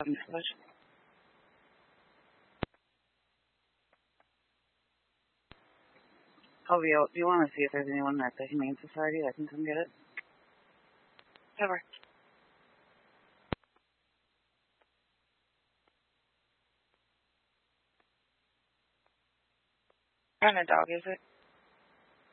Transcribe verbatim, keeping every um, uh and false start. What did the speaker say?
seven Village. Oh, do you, do you want to see if there's anyone at the Humane Society that can come get it? Over. What kind of dog is it?